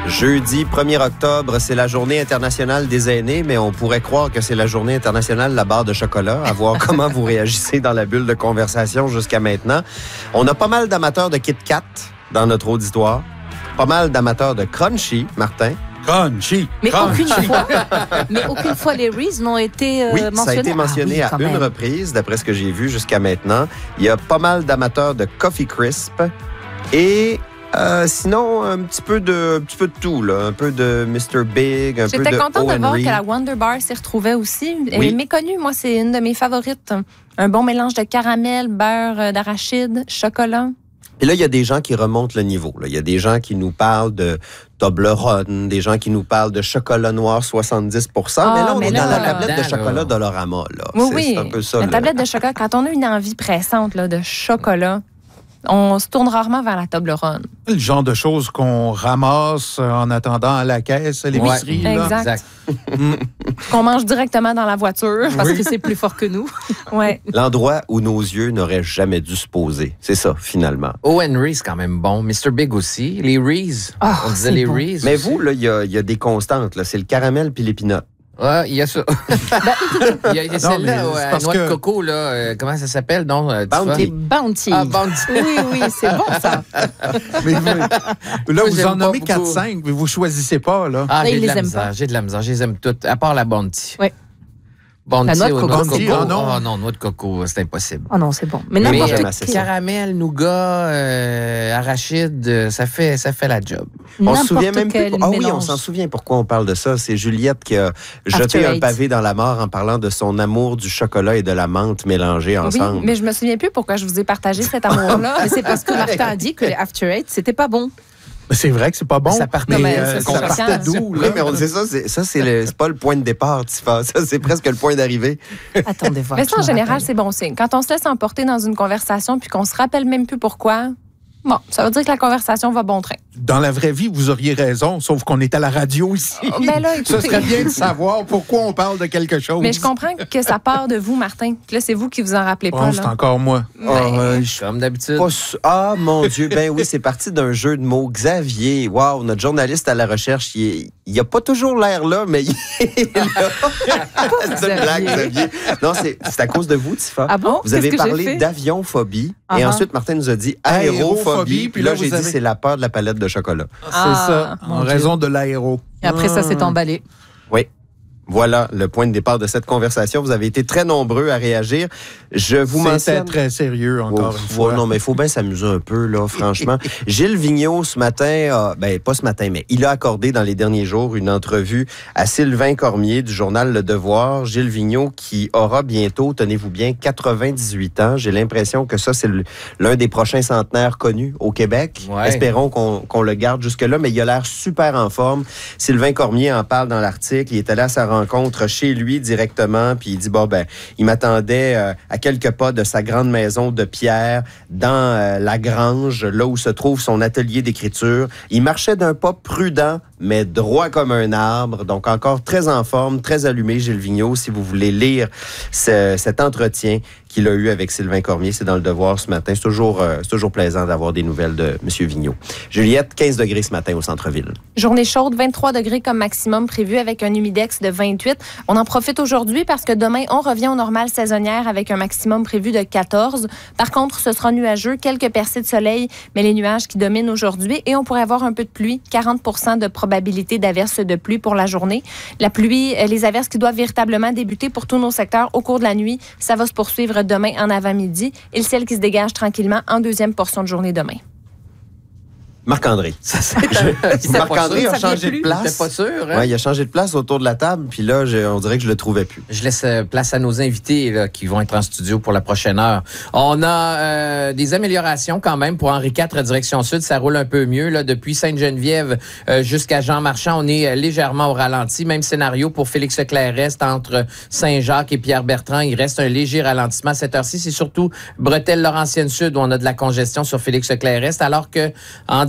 Jeudi 1er octobre, c'est la journée internationale des aînés, mais on pourrait croire que c'est la journée internationale de la barre de chocolat, à voir comment vous réagissez dans la bulle de conversation jusqu'à maintenant. On a pas mal d'amateurs de Kit Kat dans notre auditoire, pas mal d'amateurs de Crunchy, Martin. Crunchy. Mais aucune fois les Reese n'ont été oui, mentionnés. Ça a été mentionné à une reprise, d'après ce que j'ai vu jusqu'à maintenant. Il y a pas mal d'amateurs de Coffee Crisp et sinon un petit peu de tout là, un peu de Mr. Big, un peu de J'étais contente de voir O&Re. que la Wonder Bar s'y retrouvait aussi. Elle Oui. est méconnue, moi, c'est une de mes favorites. Un bon mélange de caramel, beurre d'arachide, chocolat. Et là, il y a des gens qui remontent le niveau. Là. Il y a des gens qui nous parlent de Toblerone, des gens qui nous parlent de chocolat noir 70 mais là, on est dans la tablette de chocolat Dolorama. Là. Oui, c'est un peu ça. La là. tablette de chocolat, quand on a une envie pressante là, de chocolat, on se tourne rarement vers la Toblerone. Le genre de choses qu'on ramasse en attendant à la caisse, à l'épicerie. Ouais, là. exact. Qu'on mange directement dans la voiture. Parce que c'est plus fort que nous. Ouais. L'endroit où nos yeux n'auraient jamais dû se poser. C'est ça, finalement. O&Re, c'est quand même bon. Mr. Big aussi. Les Reese. On disait les Reese. Mais aussi. vous, là, il y a des constantes. Là. C'est le caramel puis l'épinote. Ouais, il y a ça. Il y a celle-là, noix de coco, là. Comment ça s'appelle, donc? Les Bounty. Ah, Bounty. Oui, c'est bon, ça. Mais là, vous j'aime en nommez pas beaucoup. 4-5, mais vous choisissez pas, là. Ah, Mais j'ai il de la les aime misère. pas. J'ai de la misère. Je les aime toutes, à part la Bounty. Oui. Bounty La noix de ou coco. noix de Bounty, coco. ah non. Oh non, noix de coco, c'est impossible. Oh non, c'est bon. Mais Mais n'importe j'aime assez ça. caramel, nougat, arachide, ça fait la job. On se souvient même quel plus. Ah oui, on mélange. s'en souvient pourquoi on parle de ça. C'est Juliette qui a jeté After un Eight. pavé dans la mort en parlant de son amour du chocolat et de la menthe mélangés Oui, ensemble. mais je me souviens plus pourquoi je vous ai partagé cet amour-là. Mais c'est parce que Martin a dit que les After Eight, c'était pas bon. Mais c'est vrai que c'est pas bon. Ça partait- mais, Non, mais ça c'est partait choquant. d'où, Oui, là? mais on dit ça, c'est pas le point de départ, Tifa. Ça, c'est presque le point d'arrivée. Attendez voir. Mais ça, en général, c'est bon signe. Quand on se laisse emporter dans une conversation puis qu'on se rappelle même plus pourquoi, bon, ça veut dire que la conversation va bon train. Dans la vraie vie, vous auriez raison, sauf qu'on est à la radio ici. Ben là, Ce écoutez. serait bien de savoir pourquoi on parle de quelque chose. Mais je comprends que ça part de vous, Martin. Que là, c'est vous qui vous en rappelez Oh, pas. c'est Là. encore moi. Comme d'habitude. Ah, mon Dieu, ben oui, c'est parti d'un jeu de mots. Xavier, wow, notre journaliste à la recherche, il a pas toujours l'air là, mais il est là. C'est une blague, Xavier. Non, c'est à cause de vous, Tifa. Ah bon? Vous avez Qu'est-ce que j'ai parlé fait? d'avionphobie et Uh-huh. ensuite, Martin nous a dit aérophobie. Puis là, vous j'ai dit avez- c'est la peur de la palette de chocolat. C'est ça, en raison de l'aéro. Et après, ça s'est emballé. Oui. Voilà le point de départ de cette conversation. Vous avez été très nombreux à réagir. Je vous C'était mentionne... très sérieux, encore une fois. Non, mais il faut bien s'amuser un peu, là, franchement. Gilles Vigneault, ce matin, pas ce matin, mais il a accordé dans les derniers jours une entrevue à Sylvain Cormier du journal Le Devoir. Gilles Vigneault qui aura bientôt, tenez-vous bien, 98 ans. J'ai l'impression que ça, c'est l'un des prochains centenaires connus au Québec. Ouais. Espérons qu'on le garde jusque-là, mais il a l'air super en forme. Sylvain Cormier en parle dans l'article. Il est allé à sa rencontre chez lui directement, puis il dit, il m'attendait à quelques pas de sa grande maison de pierre dans la grange, là où se trouve son atelier d'écriture. Il marchait d'un pas prudent, mais droit comme un arbre. Donc, encore très en forme, très allumé, Gilles Vigneault. Si vous voulez lire cet entretien qu'il a eu avec Sylvain Cormier, c'est dans Le Devoir ce matin. C'est toujours plaisant d'avoir des nouvelles de M. Vigneault. Juliette, 15 degrés ce matin au centre-ville. Journée chaude, 23 degrés comme maximum prévu avec un humidex de 28. On en profite aujourd'hui parce que demain, on revient aux normales saisonnières avec un maximum prévu de 14. Par contre, ce sera nuageux, quelques percées de soleil, mais les nuages qui dominent aujourd'hui et on pourrait avoir un peu de pluie, 40 de probabilité d'averses de pluie pour la journée. La pluie, les averses qui doivent véritablement débuter pour tous nos secteurs au cours de la nuit, ça va se poursuivre demain en avant-midi et le ciel qui se dégage tranquillement en deuxième portion de journée demain. Marc-André. Marc-André a changé de place. T'es pas sûr, hein? Ouais, il a changé de place autour de la table, puis là, on dirait que je le trouvais plus. Je laisse place à nos invités là, qui vont être en studio pour la prochaine heure. On a des améliorations quand même pour Henri IV, direction sud. Ça roule un peu mieux. Là, depuis Sainte-Geneviève jusqu'à Jean-Marchand, on est légèrement au ralenti. Même scénario pour Félix Leclerc-Est entre Saint-Jacques et Pierre-Bertrand. Il reste un léger ralentissement à cette heure-ci. C'est surtout Bretelles-Laurentienne-Sud où on a de la congestion sur Félix Leclerc-Est, alors que en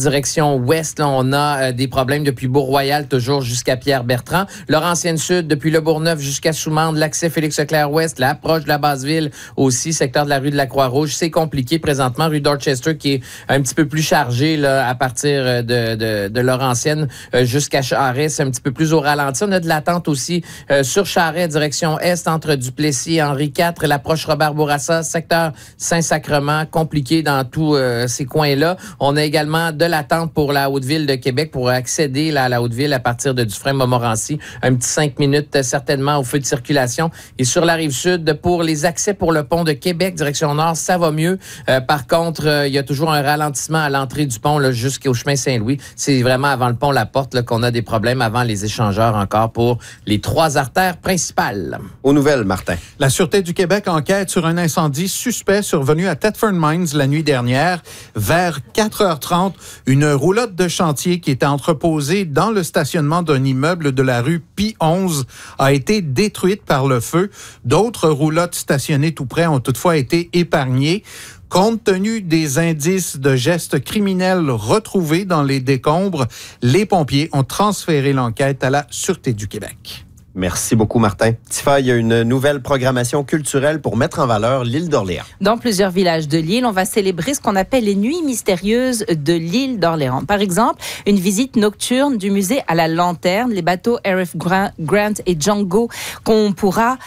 direction ouest, là, on a des problèmes depuis Beau-Royal, toujours jusqu'à Pierre-Bertrand. Laurentienne Sud, depuis Le Bourgneuf jusqu'à Soumande, l'accès Félix-Leclerc-Ouest, l'approche de la Basse-Ville aussi, secteur de la rue de la Croix-Rouge. C'est compliqué présentement. Rue Dorchester qui est un petit peu plus chargée là, à partir de Laurentienne jusqu'à Charest. C'est un petit peu plus au ralenti. On a de l'attente aussi sur Charest, direction est, entre Duplessis et Henri IV, l'approche Robert-Bourassa, secteur Saint-Sacrement, compliqué dans tous ces coins-là. On a également de l'attente pour la Haute-Ville de Québec pour accéder là, à la Haute-Ville à partir de Dufresne-Montmorency. Un petit 5 minutes certainement au feu de circulation. Et sur la Rive-Sud, pour les accès pour le pont de Québec, direction nord, ça va mieux. Par contre, il y a toujours un ralentissement à l'entrée du pont là, jusqu'au chemin Saint-Louis. C'est vraiment avant le pont La Porte là, qu'on a des problèmes, avant les échangeurs encore pour les 3 artères principales. Aux nouvelles, Martin. La Sûreté du Québec enquête sur un incendie suspect survenu à Thetford Mines la nuit dernière. Vers 4h30, une roulotte de chantier qui était entreposée dans le stationnement d'un immeuble de la rue Pie 11 a été détruite par le feu. D'autres roulottes stationnées tout près ont toutefois été épargnées. Compte tenu des indices de gestes criminels retrouvés dans les décombres, les pompiers ont transféré l'enquête à la Sûreté du Québec. Merci beaucoup, Martin. Tifa, il y a une nouvelle programmation culturelle pour mettre en valeur l'île d'Orléans. Dans plusieurs villages de l'île, on va célébrer ce qu'on appelle les nuits mystérieuses de l'île d'Orléans. Par exemple, une visite nocturne du musée à la lanterne, les bateaux R.F. Grant et Django qu'on pourra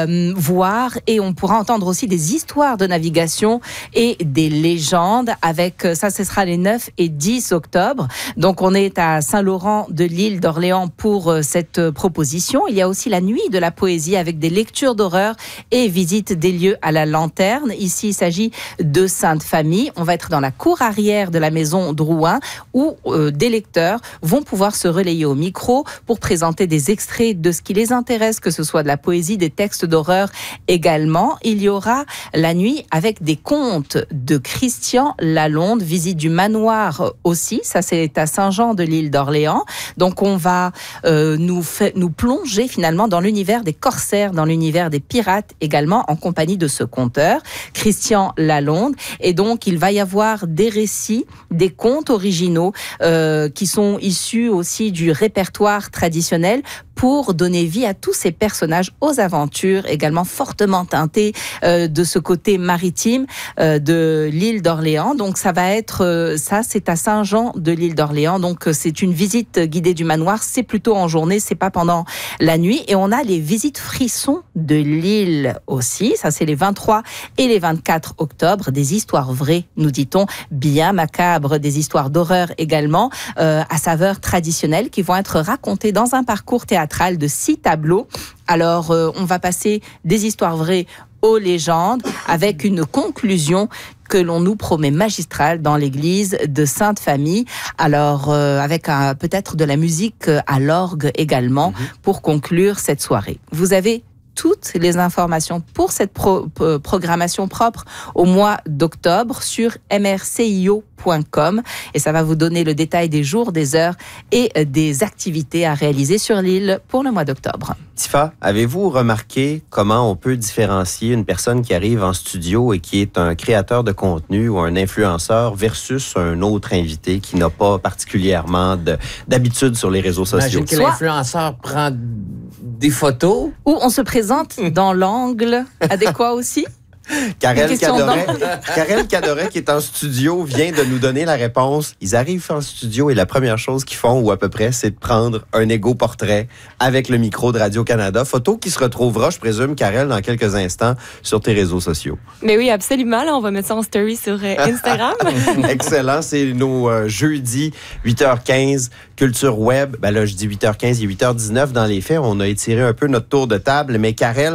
voir, et on pourra entendre aussi des histoires de navigation et des légendes avec ça, ce sera les 9 et 10 octobre. Donc on est à Saint-Laurent de l'île d'Orléans pour cette proposition. Il y a aussi la nuit de la poésie avec des lectures d'horreur et visite des lieux à la lanterne. Ici, il s'agit de Sainte-Famille. On va être dans la cour arrière de la maison Drouin où des lecteurs vont pouvoir se relayer au micro pour présenter des extraits de ce qui les intéresse, que ce soit de la poésie, des textes d'horreur également. Il y aura la nuit avec des contes de Christian Lalonde, visite du manoir aussi. Ça, c'est à Saint-Jean de l'île d'Orléans. Donc, on va nous plonger finalement dans l'univers des corsaires, dans l'univers des pirates également, en compagnie de ce conteur, Christian Lalonde. Et donc, il va y avoir des récits, des contes originaux qui sont issus aussi du répertoire traditionnel pour donner vie à tous ces personnages, aux aventures également fortement teintées de ce côté maritime de l'île d'Orléans. Donc, ça va être, ça c'est à Saint-Jean de l'île d'Orléans. Donc, c'est une visite guidée du manoir. C'est plutôt en journée, c'est pas pendant la nuit. Et on a les visites frissons de l'île aussi. Ça, c'est les 23 et les 24 octobre. Des histoires vraies, nous dit-on, bien macabres, des histoires d'horreur également, à saveur traditionnelle, qui vont être racontées dans un parcours théâtral de 6 tableaux. Alors, on va passer des histoires vraies aux légendes avec une conclusion que l'on nous promet magistrale dans l'église de Sainte-Famille. Alors, avec peut-être de la musique à l'orgue également pour conclure cette soirée. Vous avez toutes les informations pour cette programmation propre au mois d'octobre sur mrcio.com et ça va vous donner le détail des jours, des heures et des activités à réaliser sur l'île pour le mois d'octobre. Tifa, avez-vous remarqué comment on peut différencier une personne qui arrive en studio et qui est un créateur de contenu ou un influenceur versus un autre invité qui n'a pas particulièrement d'habitude sur les réseaux sociaux? J'imagine que l'influenceur prend des photos. Ou on se présente dans l'angle adéquat aussi. Karel Cadoret, qui est en studio, vient de nous donner la réponse. Ils arrivent en studio et la première chose qu'ils font, ou à peu près, c'est de prendre un égo-portrait avec le micro de Radio-Canada. Photo qui se retrouvera, je présume, Karel, dans quelques instants sur tes réseaux sociaux. Mais oui, absolument. Là, on va mettre ça en story sur Instagram. Excellent. C'est nos jeudis, 8h15, Culture Web. Ben là, je dis 8h15, il est 8h19 dans les faits. On a étiré un peu notre tour de table, mais Karel,